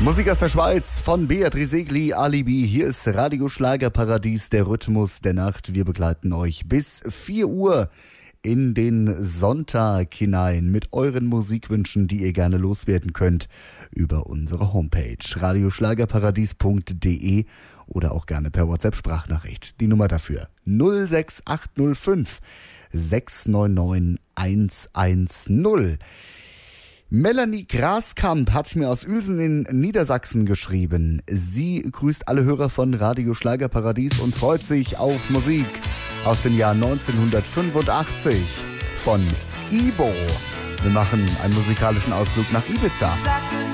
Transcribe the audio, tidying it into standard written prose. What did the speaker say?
Musik aus der Schweiz von Beatrice Egli, Alibi. Hier ist Radio Schlagerparadies, der Rhythmus der Nacht. Wir begleiten euch bis 4 Uhr in den Sonntag hinein mit euren Musikwünschen, die ihr gerne loswerden könnt über unsere Homepage radioschlagerparadies.de oder auch gerne per WhatsApp-Sprachnachricht. Die Nummer dafür 06805 699 110. Melanie Graskamp hat mir aus Uelsen in Niedersachsen geschrieben. Sie grüßt alle Hörer von Radio Schlagerparadies und freut sich auf Musik aus dem Jahr 1985 von Ibo. Wir machen einen musikalischen Ausflug nach Ibiza. Sag du